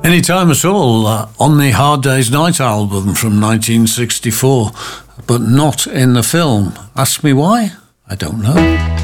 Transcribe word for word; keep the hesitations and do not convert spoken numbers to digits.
Anytime at all uh, on the Hard Day's Night album from nineteen sixty-four, but not in the film. Ask me why? I don't know.